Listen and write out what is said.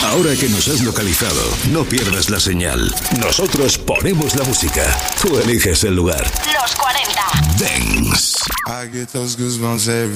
Ahora que nos has localizado, no pierdas la señal. Nosotros ponemos la música. Tú eliges el lugar. Los 40 Dance. I get those goosebumps every